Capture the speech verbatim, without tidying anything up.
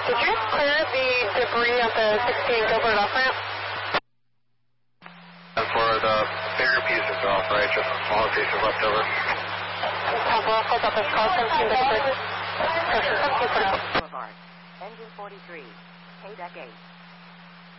Did you clear the debris at the sixteen Gilbert off-ramp? For the bigger pieces off, right? Just the smaller pieces left over. Boulevard, Engine forty-three, K deck eight.